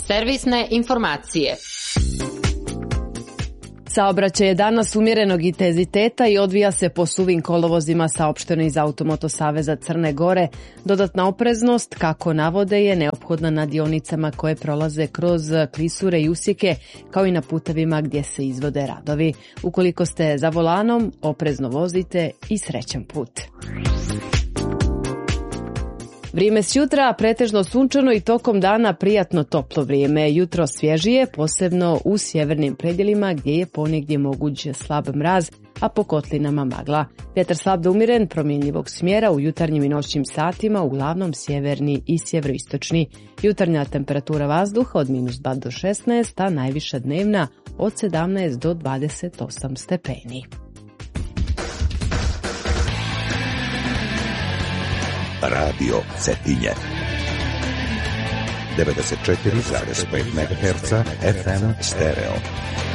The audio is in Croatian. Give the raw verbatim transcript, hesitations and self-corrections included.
Servisne informacije. Saobraćaj je danas umjerenog intenziteta i odvija se po suvim kolovozima, saopšteno iz Automoto saveza Crne Gore. Dodatna opreznost, kako navode, je neophodna na dionicama koje prolaze kroz klisure i usjeke, kao i na putevima gdje se izvode radovi. Ukoliko ste za volanom, oprezno vozite i srećan put. Vrijeme s jutra pretežno sunčano i tokom dana prijatno toplo vrijeme. Jutro svježije, posebno u sjevernim predjelima gdje je ponegdje moguć slab mraz, a po kotlinama magla. Vjetar slab do umjeren, promjenjivog smjera u jutarnjim i noćnim satima, uglavnom sjeverni i sjeveroistočni. Jutarnja temperatura vazduha od minus dva do šesnaest, a najviša dnevna od sedamnaest do dvadeset osam stepeni. Radio Cetinje devedeset četiri zarez pet megaherca F M stereo.